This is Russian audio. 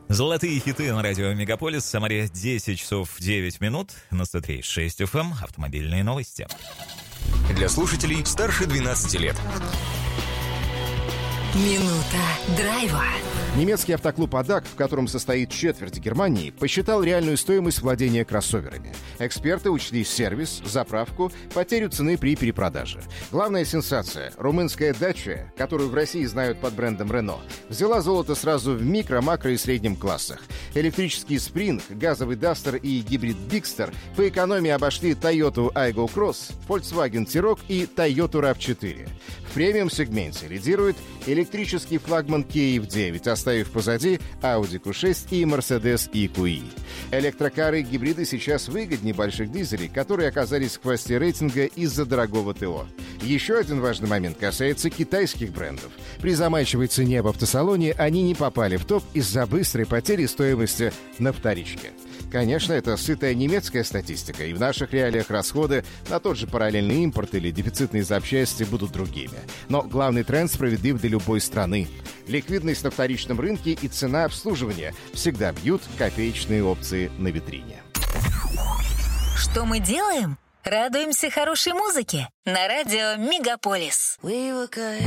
Золотые хиты на радио Мегаполис. В Самаре 10 часов 9 минут. На 103.6 FM. Автомобильные новости. Для слушателей старше 12 лет. Минута драйва. Немецкий автоклуб «Адак», в котором состоит четверть Германии, посчитал реальную стоимость владения кроссоверами. Эксперты учли сервис, заправку, потерю цены при перепродаже. Главная сенсация — румынская «Дача», которую в России знают под брендом «Рено», взяла золото сразу в микро, макро и среднем классах. Электрический «Спринг», газовый «Дастер» и гибрид «Бикстер» по экономии обошли Toyota Aygo Cross, Volkswagen T-Roc и Toyota RAV4. В премиум-сегменте лидирует электрический флагман Kia EV9, оставив позади Audi Q6 и Mercedes EQE. Электрокары и гибриды сейчас выгоднее больших дизелей, которые оказались в хвосте рейтинга из-за дорогого ТО. Еще один важный момент касается китайских брендов. При заманчивой цене в автосалоне они не попали в топ из-за быстрой потери стоимости на вторичке. Конечно, это сытая немецкая статистика, и в наших реалиях расходы на тот же параллельный импорт или дефицитные запчасти будут другими. Но главный тренд справедлив для любой страны. Ликвидность на вторичном рынке и цена обслуживания всегда бьют копеечные опции на витрине. Что мы делаем? Радуемся хорошей музыке на радио Мегаполис. We were good,